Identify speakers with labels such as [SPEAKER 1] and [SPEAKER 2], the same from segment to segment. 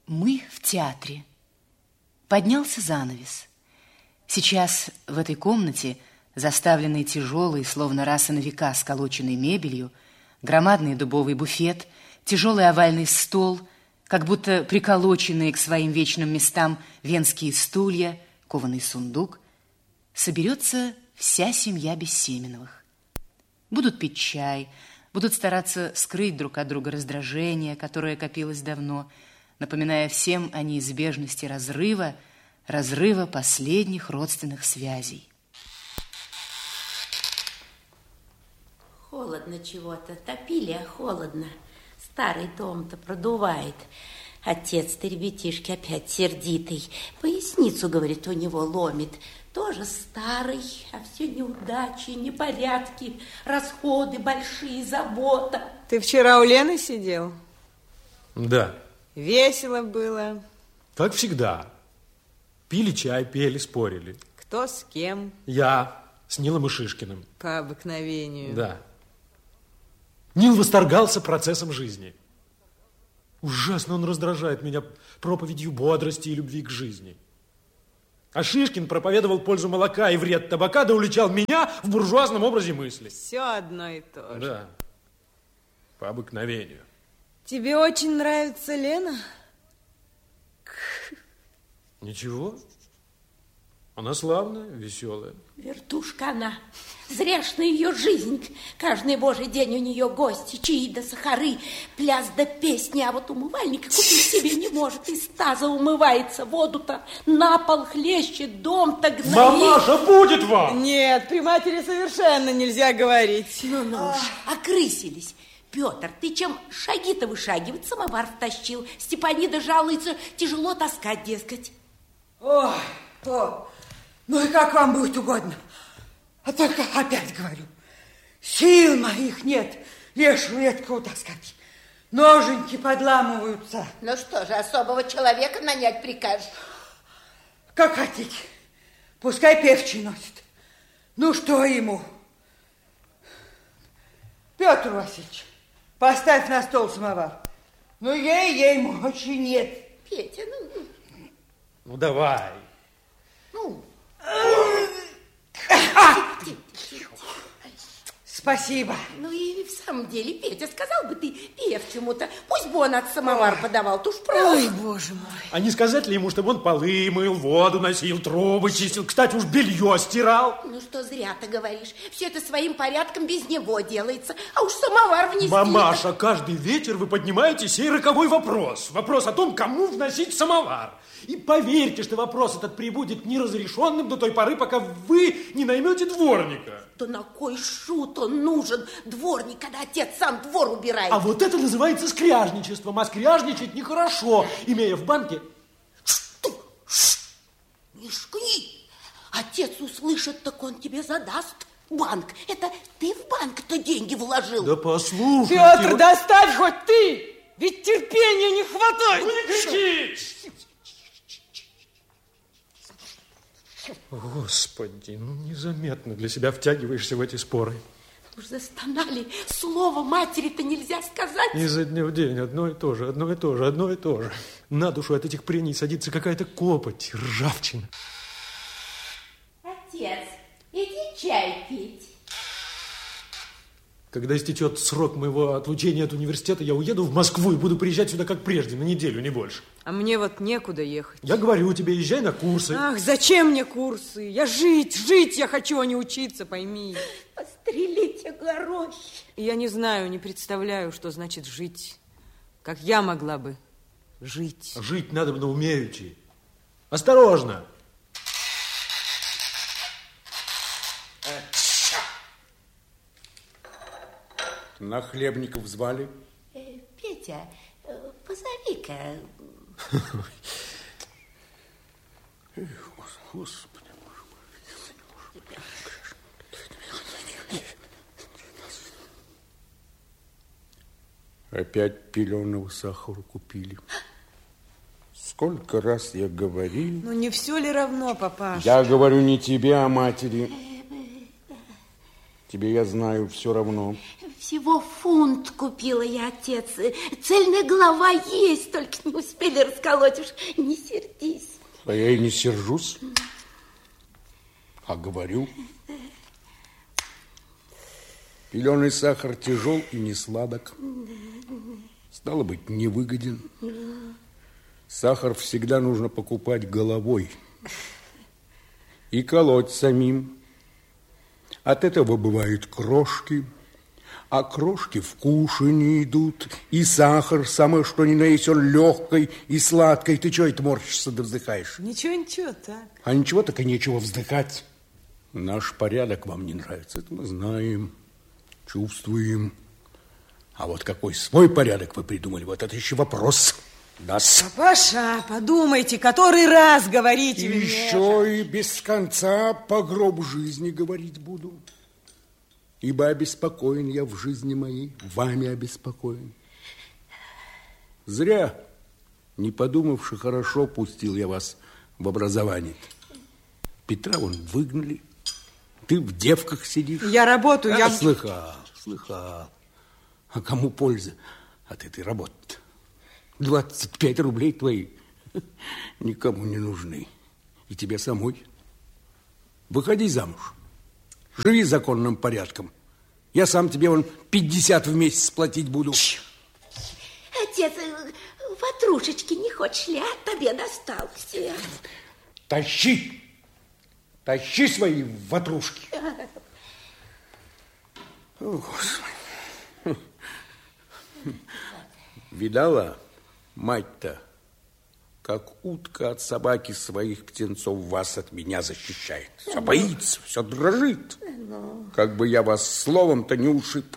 [SPEAKER 1] Мы в театре. Поднялся занавес. Сейчас в этой комнате, заставленной тяжелой, словно раса на века сколоченной мебелью, громадный дубовый буфет, тяжелый овальный стол, как будто приколоченные к своим вечным местам венские стулья, кованый сундук, соберется вся семья Бессеменовых. Будут пить чай, будут стараться скрыть друг от друга раздражение, которое копилось давно, напоминая всем о неизбежности разрыва последних родственных связей.
[SPEAKER 2] Холодно чего-то, топили, а холодно. Старый дом-то продувает. Отец-то, ребятишки, опять сердитый. Поясницу, говорит, у него ломит. Тоже старый, а все неудачи, непорядки, расходы большие, забота.
[SPEAKER 3] Ты вчера у Лены сидел?
[SPEAKER 4] Да.
[SPEAKER 3] Весело было.
[SPEAKER 4] Как всегда. Пили чай, пели, спорили.
[SPEAKER 3] Кто с кем?
[SPEAKER 4] Я с Нилом и Шишкиным.
[SPEAKER 3] По обыкновению.
[SPEAKER 4] Да. Нил восторгался процессом жизни. Ужасно он раздражает меня проповедью бодрости и любви к жизни. А Шишкин проповедовал пользу молока и вред табака, да уличал меня в буржуазном образе мысли.
[SPEAKER 3] Все одно и то же.
[SPEAKER 4] Да, по обыкновению.
[SPEAKER 3] Тебе очень нравится Лена?
[SPEAKER 4] Ничего. Она славная, веселая.
[SPEAKER 2] Вертушка она. Зря ж на ее жизнь. Каждый божий день у нее гости, чаи да сахары, пляс да песни. А вот умывальника купить себе не может. Из таза умывается, воду-то на пол хлещет, дом-то гноит.
[SPEAKER 4] Мамаша, будет вам!
[SPEAKER 3] Нет, при матери совершенно нельзя говорить.
[SPEAKER 2] Ну уж, окрысились. Петр, ты чем шаги-то вышагивать? Самовар втащил. Степанида жалуется, тяжело таскать, дескать.
[SPEAKER 5] Ой, то... Ну и как вам будет угодно. А только опять говорю, сил моих нет лешую ветку утаскать. Ноженьки подламываются.
[SPEAKER 2] Ну что же, особого человека нанять прикажешь?
[SPEAKER 5] Как хотите. Пускай певчий носит. Ну что ему? Петр Васильевич, поставь на стол самовар. Ну ей мочи нет.
[SPEAKER 2] Петя,
[SPEAKER 4] Ну давай.
[SPEAKER 2] Ну...
[SPEAKER 5] Спасибо.
[SPEAKER 2] Ну и в самом деле, Петя, сказал бы ты певчему-то, пусть бы он от самовар подавал, то уж правда.
[SPEAKER 3] Ой, боже мой.
[SPEAKER 4] А не сказать ли ему, чтобы он полы мыл, воду носил, трубы чистил, кстати, уж белье стирал?
[SPEAKER 2] Ну что зря ты говоришь, все это своим порядком без него делается, а уж самовар внести.
[SPEAKER 4] Мамаша, каждый вечер вы поднимаете сей роковой вопрос. Вопрос о том, кому вносить самовар. И поверьте, что вопрос этот прибудет неразрешенным до той поры, пока вы не наймете дворника.
[SPEAKER 2] Да на кой шут он нужен, дворник, когда отец сам двор убирает?
[SPEAKER 4] А вот это называется скряжничеством, а скряжничать нехорошо, имея в банке...
[SPEAKER 2] Не шкни, отец услышит, так он тебе задаст. Банк, это ты в банк-то деньги вложил.
[SPEAKER 4] Да послушайте...
[SPEAKER 3] Петр, доставь хоть ты, ведь терпения не хватает.
[SPEAKER 4] Ну не кричи! Господи, ну незаметно для себя втягиваешься в эти споры.
[SPEAKER 2] Уж застонали, слово матери-то нельзя сказать.
[SPEAKER 4] Изо дня в день одно и то же, одно и то же, одно и то же. На душу от этих прений садится какая-то копоть, ржавчина.
[SPEAKER 2] Отец, иди чай пить.
[SPEAKER 4] Когда истечет срок моего отлучения от университета, я уеду в Москву и буду приезжать сюда как прежде, на неделю, не больше.
[SPEAKER 3] А мне вот некуда ехать.
[SPEAKER 4] Я говорю тебе, езжай на курсы.
[SPEAKER 3] Ах, зачем мне курсы? Я жить я хочу, а не учиться, пойми.
[SPEAKER 2] Пострелите горохи.
[SPEAKER 3] И я не знаю, не представляю, что значит жить. Как я могла бы жить.
[SPEAKER 4] Жить надо бы умеючи. Осторожно.
[SPEAKER 6] Нахлебников звали?
[SPEAKER 2] Петя, позови-ка.
[SPEAKER 6] Господи. Опять пеленого сахара купили. Сколько раз я говорил...
[SPEAKER 3] Ну, не все ли равно, папаша?
[SPEAKER 6] Я говорю не тебе, а матери. Тебе, я знаю, все равно.
[SPEAKER 2] Всего фунт купила я, отец. Цельная голова есть, только не успели расколоть. Уж не сердись.
[SPEAKER 6] А я и не сержусь. А говорю. Пеленый сахар тяжел и не сладок. Стало быть, невыгоден. Сахар всегда нужно покупать головой и колоть самим. От этого бывают крошки, а крошки в кушанье идут. И сахар, самое что ни на есть, он легкой и сладкой. Ты чего это морщишься да вздыхаешь?
[SPEAKER 3] Ничего, так.
[SPEAKER 6] А ничего, так и нечего вздыхать. Наш порядок вам не нравится, это мы знаем, чувствуем. А вот какой свой порядок вы придумали, вот это еще вопрос. Да-с.
[SPEAKER 3] Папаша, подумайте, который раз говорите вы мне.
[SPEAKER 6] Еще и без конца по гроб жизни говорить буду. Ибо обеспокоен я в жизни моей, вами обеспокоен. Зря, не подумавши хорошо, пустил я вас в образование. Петра вон выгнали, ты в девках сидишь.
[SPEAKER 3] Я работаю, я...
[SPEAKER 6] Слыхал. А кому польза от этой работы? 25 рублей твои никому не нужны. И тебе самой. Выходи замуж. Живи законным порядком. Я сам тебе вон 50 в месяц платить буду.
[SPEAKER 2] Отец, ватрушечки не хочешь ли? От тебе досталось.
[SPEAKER 6] Тащи! Тащи свои ватрушки. О, Господи. Видала, мать-то, как утка от собаки своих птенцов вас от меня защищает. Все боится, все дрожит. Как бы я вас словом-то не ушиб.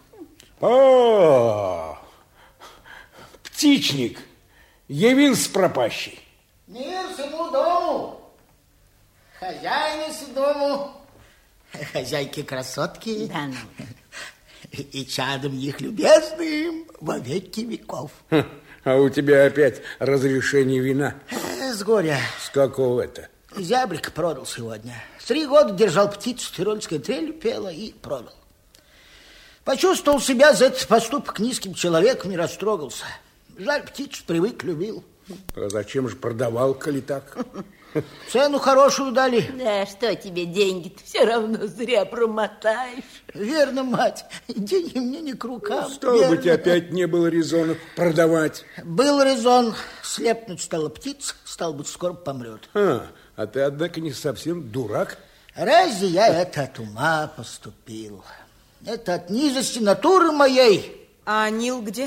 [SPEAKER 6] Птичник, явился пропащий.
[SPEAKER 7] Мир всему дому, хозяину дому, хозяйки красотки,
[SPEAKER 2] Да ну.
[SPEAKER 7] И чадом их любезным во веки веков.
[SPEAKER 6] А у тебя опять разрешение вина.
[SPEAKER 7] С горя.
[SPEAKER 6] С какого это?
[SPEAKER 7] Зябрик продал сегодня. 3 года держал птицу, тирольская трель пела и продал. Почувствовал себя за этот поступок низким человеком, не растрогался. Жаль, птицу привык, любил.
[SPEAKER 6] А зачем же продавал, коли так?
[SPEAKER 7] Цену хорошую дали.
[SPEAKER 2] Да что тебе деньги-то все равно зря промотаешь.
[SPEAKER 7] Верно, мать, деньги мне не к рукам.
[SPEAKER 6] Стало быть, опять не было резона продавать.
[SPEAKER 7] Был резон. Слепнуть стала птица, стало быть, скоро помрет.
[SPEAKER 6] А ты, однако, не совсем дурак.
[SPEAKER 7] Разве я это от ума поступил? Это от низости натуры моей.
[SPEAKER 3] А Нил где?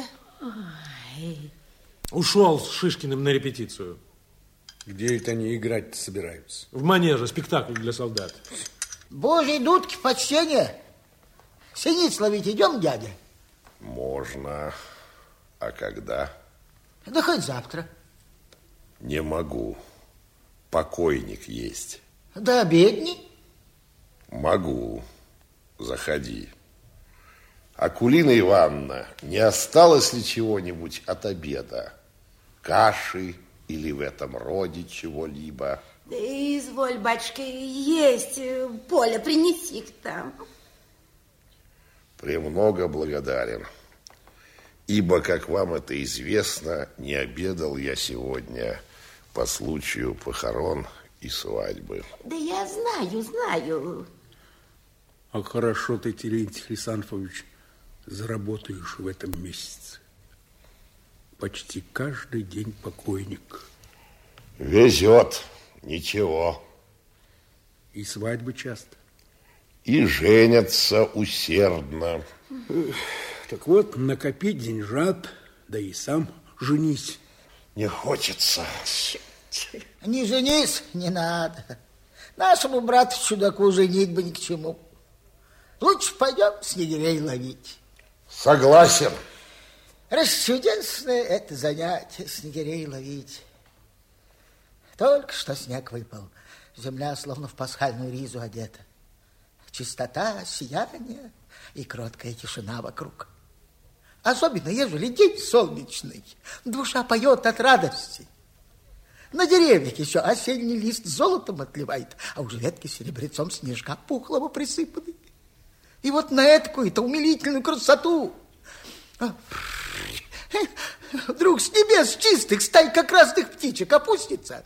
[SPEAKER 4] Ушел с Шишкиным на репетицию.
[SPEAKER 6] Где это они играть собираются?
[SPEAKER 4] В манеже, спектакль для солдат.
[SPEAKER 7] Божьей дудки почтения. Синиц ловить идем, дядя?
[SPEAKER 8] Можно. А когда?
[SPEAKER 7] Да хоть завтра.
[SPEAKER 8] Не могу. Покойник есть.
[SPEAKER 7] До обедни?
[SPEAKER 8] Могу. Заходи. Акулина Ивановна, не осталось ли чего-нибудь от обеда? Каши или в этом роде чего-либо?
[SPEAKER 2] Да изволь, батюшка, есть. Поля, принеси-ка там.
[SPEAKER 8] Премного благодарен. Ибо, как вам это известно, не обедал я сегодня по случаю похорон и свадьбы.
[SPEAKER 2] Да я знаю.
[SPEAKER 6] А хорошо ты, Терентий Хрисанфович, заработаешь в этом месяце. Почти каждый день покойник.
[SPEAKER 8] Везет. Ничего.
[SPEAKER 6] И свадьбы часто.
[SPEAKER 8] И женятся усердно.
[SPEAKER 6] Так вот, накопи деньжат, да и сам женись.
[SPEAKER 8] Не хочется.
[SPEAKER 7] Не женись, не надо. Нашему брату-чудаку женить бы ни к чему. Лучше пойдем снегирей ловить.
[SPEAKER 8] Согласен.
[SPEAKER 7] Расчудесное это занятие, снегирей ловить. Только что снег выпал. Земля словно в пасхальную ризу одета. Чистота, сияние и кроткая тишина вокруг. Особенно, ежели день солнечный. Душа поет от радости. На деревьях еще осенний лист золотом отливает, а уж ветки серебрецом снежка пухлого присыпаны. И вот на эту умилительную красоту вдруг с небес чистых стайка красных птичек опустится,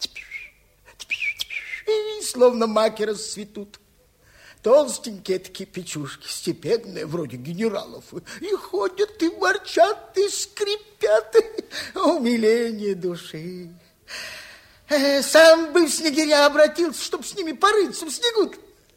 [SPEAKER 7] и словно маки расцветут. Толстенькие такие печушки, степенные, вроде генералов, и ходят, и ворчат, и скрипят. Умиление души. Сам бы в снегиря обратился, чтоб с ними порыться в снегу.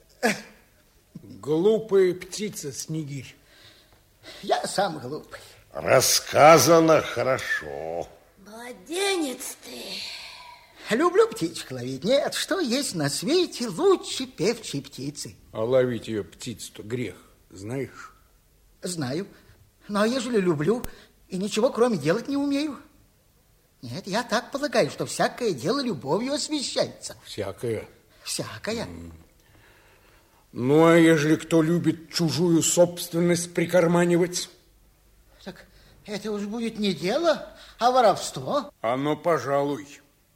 [SPEAKER 6] Глупая птица, снегирь.
[SPEAKER 7] Я сам глупый.
[SPEAKER 8] Рассказано хорошо.
[SPEAKER 2] Младенец ты.
[SPEAKER 7] Люблю птичек ловить. Нет, что есть на свете лучше певчей птицы.
[SPEAKER 6] А ловить ее птицу-то грех, знаешь?
[SPEAKER 7] Знаю. Но ежели люблю и ничего кроме делать не умею. Нет, я так полагаю, что всякое дело любовью освящается.
[SPEAKER 6] Всякое?
[SPEAKER 7] Всякое.
[SPEAKER 6] Ну, а ежели кто любит чужую собственность прикарманивать?
[SPEAKER 7] Так это уж будет не дело, а воровство.
[SPEAKER 6] Оно, пожалуй.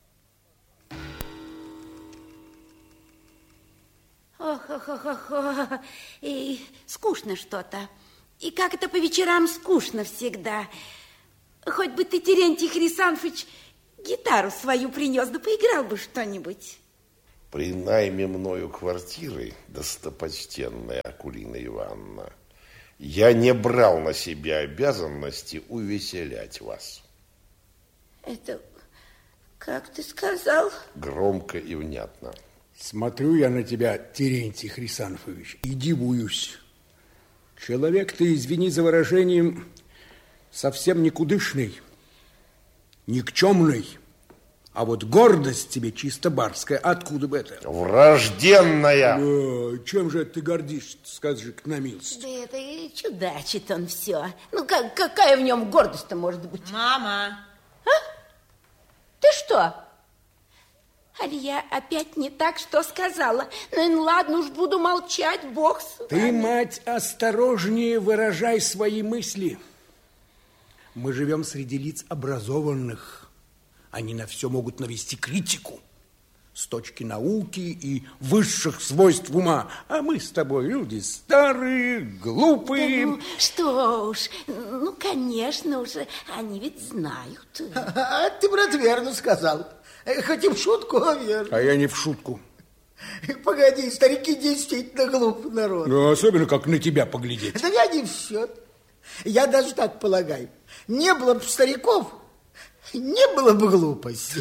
[SPEAKER 2] Ох, и скучно что-то. И как это по вечерам скучно всегда. Хоть бы ты, Терентий Хрисанфыч, гитару свою принес, да поиграл бы что-нибудь.
[SPEAKER 8] При найме мною квартиры, достопочтенная Акулина Ивановна, я не брал на себя обязанности увеселять вас.
[SPEAKER 2] Это, как ты сказал?
[SPEAKER 8] Громко и внятно.
[SPEAKER 6] Смотрю я на тебя, Терентий Хрисанфович, и дивуюсь. Человек ты, извини за выражением, совсем никудышный, никчемный. А вот гордость тебе чисто барская. Откуда бы это?
[SPEAKER 8] Врожденная.
[SPEAKER 6] Чем же ты гордишься, скажи на милость?
[SPEAKER 2] Да это чудачит он все. Ну, какая в нем гордость-то может быть?
[SPEAKER 3] Мама!
[SPEAKER 2] А? Ты что? Али я опять не так, что сказала? Ну, ладно, уж буду молчать, бог с вами.
[SPEAKER 6] Ты, мать, осторожнее выражай свои мысли. Мы живем среди лиц образованных. Они на все могут навести критику с точки науки и высших свойств ума. А мы с тобой люди старые, глупые.
[SPEAKER 2] Да, ну, что уж, ну, конечно уж, они ведь знают.
[SPEAKER 7] А ты, брат, верно сказал. Хоть и в шутку, а верно.
[SPEAKER 6] А я не в шутку.
[SPEAKER 7] Погоди, старики действительно глупый народ.
[SPEAKER 6] Ну, особенно, как на тебя поглядеть.
[SPEAKER 7] Да я не в счет. Я даже так полагаю. Не было бы стариков, не было бы глупости.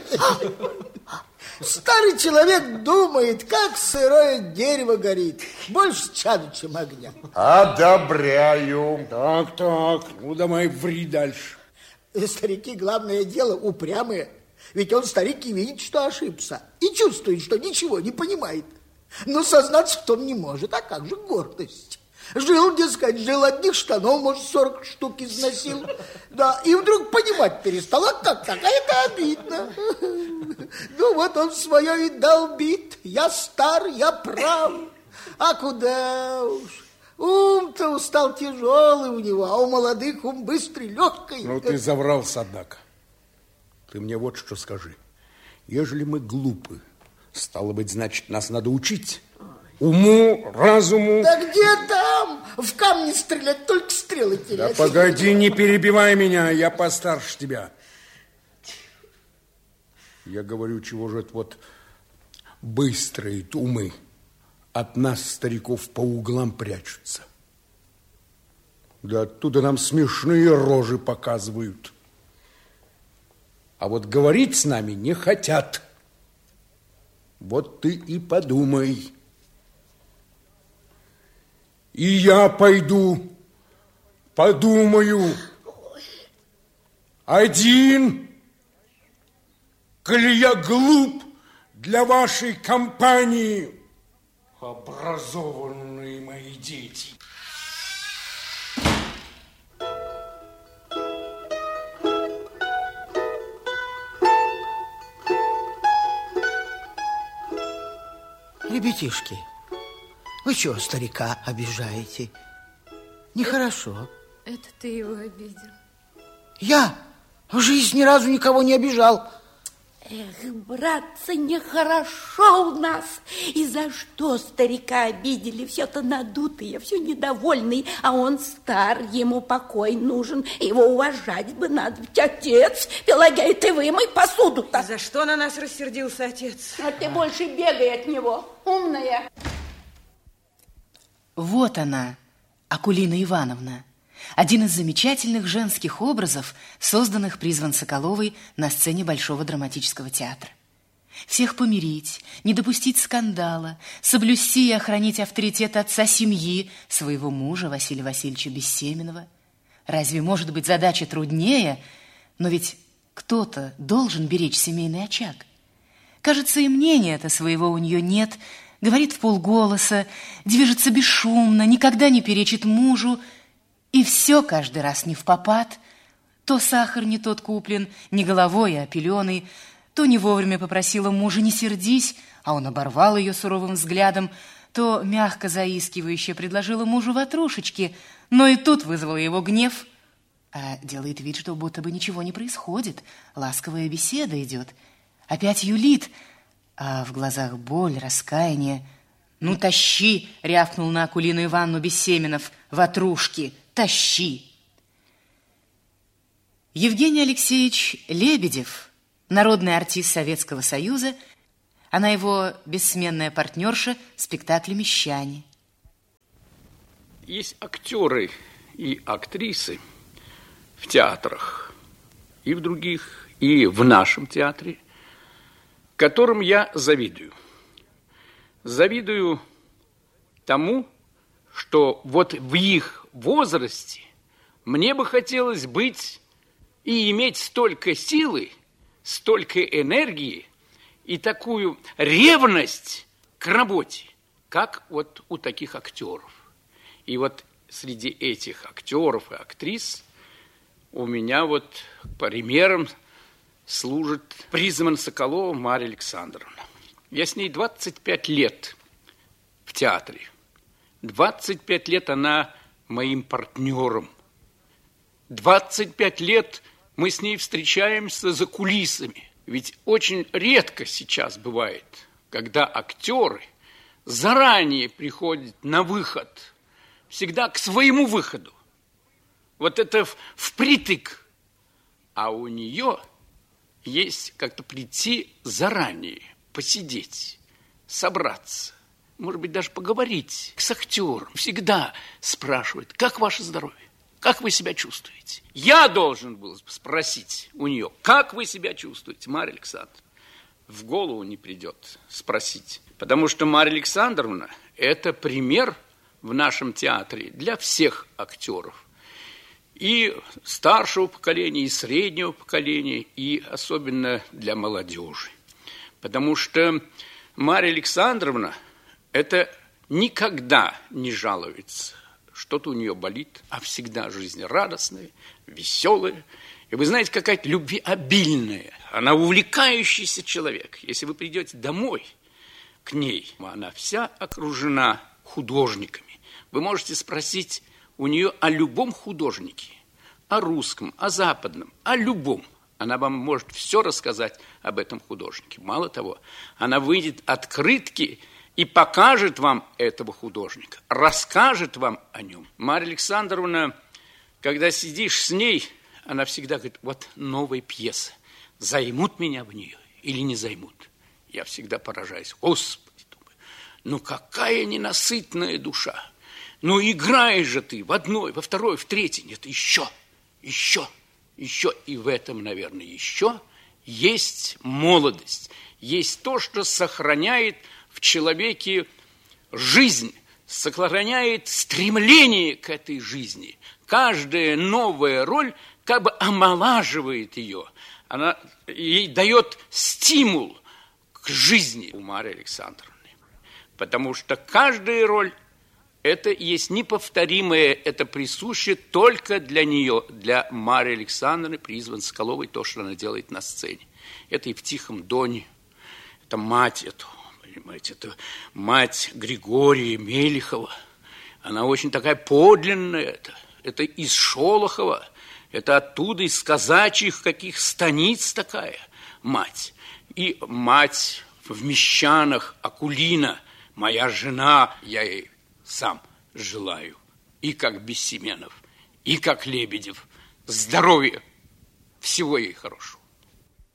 [SPEAKER 7] Старый человек думает, как сырое дерево горит. Больше чаду, чем огня.
[SPEAKER 8] Одобряю.
[SPEAKER 6] Так, ну давай ври дальше.
[SPEAKER 7] Старики, главное дело, упрямые. Ведь он, старик, и видит, что ошибся. И чувствует, что ничего не понимает. Но сознаться в том не может. А как же гордость? Жил, дескать, одних штанов, может, 40 штук износил. Да, и вдруг понимать перестал. А как так? А это обидно. Ну, вот он свое и долбит. Я стар, я прав. А куда уж? Ум-то устал тяжелый у него, а у молодых ум быстрый, легкий.
[SPEAKER 6] Ну, ты заврался, однако. Ты мне вот что скажи. Ежели мы глупы, стало быть, значит, нас надо учить. Уму, разуму.
[SPEAKER 7] Да где там? В камни стрелять, только стрелы терять.
[SPEAKER 6] Да погоди, не перебивай меня, я постарше тебя. Я говорю, чего же это вот быстрые умы от нас, стариков, по углам прячутся. Да оттуда нам смешные рожи показывают. А вот говорить с нами не хотят. Вот ты и подумай. И я пойду, подумаю. Один, коли я глуп для вашей компании, образованные мои дети.
[SPEAKER 7] Ребятишки, вы чего старика обижаете? Нехорошо.
[SPEAKER 9] Это ты его обидел.
[SPEAKER 7] Я в жизни ни разу никого не обижал.
[SPEAKER 2] Эх, братцы, нехорошо у нас. И за что старика обидели? Все-то надутый, все недовольный, а он стар, ему покой нужен. Его уважать бы надо. Ведь отец, Пелагея, ты вымой посуду-то.
[SPEAKER 3] За что на нас рассердился отец?
[SPEAKER 2] А ты больше бегай от него, умная.
[SPEAKER 1] Вот она, Акулина Ивановна. Один из замечательных женских образов, созданных при Звон-Соколовой на сцене Большого драматического театра. Всех помирить, не допустить скандала, соблюсти и охранить авторитет отца семьи, своего мужа Василия Васильевича Бессеменова. Разве может быть задача труднее? Но ведь кто-то должен беречь семейный очаг. Кажется, и мнения-то своего у нее нет, говорит вполголоса, движется бесшумно, никогда не перечит мужу, и все каждый раз не впопад. То сахар не тот куплен, не головой, а пеленой, то не вовремя попросила мужа «не сердись», а он оборвал ее суровым взглядом, то мягко заискивающе предложила мужу ватрушечки, но и тут вызвала его гнев, а делает вид, что будто бы ничего не происходит, ласковая беседа идет. Опять юлит, а в глазах боль, раскаяние. «Ну, тащи!» — рявкнул на Акулину Ивановну Бессеменов. «Ватрушки! Тащи!» Евгений Алексеевич Лебедев, народный артист Советского Союза, она его бессменная партнерша в спектакле «Мещане».
[SPEAKER 9] Есть актеры и актрисы в театрах, и в других, и в нашем театре, которым я завидую. Завидую тому, что вот в их возрасте мне бы хотелось быть и иметь столько силы, столько энергии и такую ревность к работе, как вот у таких актеров. И вот среди этих актеров и актрис у меня вот примером служит при Звон-Соколова Марья Александровна. Я с ней 25 лет в театре. 25 лет она моим партнером. 25 лет мы с ней встречаемся за кулисами. Ведь очень редко сейчас бывает, когда актеры заранее приходят на выход, всегда к своему выходу. Вот это впритык. А у нее есть как-то прийти заранее, посидеть, собраться, может быть, даже поговорить с актером. Всегда спрашивает, как ваше здоровье, как вы себя чувствуете. Я должен был спросить у нее, как вы себя чувствуете, Марья Александровна. В голову не придет спросить, потому что Марья Александровна – это пример в нашем театре для всех актеров. И старшего поколения, и среднего поколения, и особенно для молодежи. Потому что Марья Александровна это никогда не жалуется. Что-то у нее болит, а всегда жизнерадостная, веселая. И вы знаете, какая-то любвеобильная. Она увлекающийся человек. Если вы придете домой к ней, она вся окружена художниками. Вы можете спросить у нее о любом художнике, о русском, о западном, о любом. Она вам может все рассказать об этом художнике. Мало того, она выйдет открытки и покажет вам этого художника, расскажет вам о нем. Марья Александровна, когда сидишь с ней, она всегда говорит, вот новая пьеса, займут меня в нее или не займут. Я всегда поражаюсь, Господи, думаю, ну какая ненасытная душа. Ну играешь же ты в одной, во второй, в третьей, нет, еще. И в этом, наверное, еще есть молодость, есть то, что сохраняет в человеке жизнь, сохраняет стремление к этой жизни. Каждая новая роль как бы омолаживает ее, она ей дает стимул к жизни у Марьи Александровны. Потому что каждая роль это есть неповторимое, это присуще только для нее, для Марьи Александровны, при Звон-Соколовой, то, что она делает на сцене. Это и в «Тихом доне», это мать эту, понимаете, это мать Григория Мелехова. Она очень такая подлинная, это из Шолохова, это оттуда, из казачьих каких станиц такая мать. И мать в Мещанах, Акулина, моя жена, я ей сам желаю. И как Бессеменов, и как Лебедев. Здоровья, всего ей хорошего.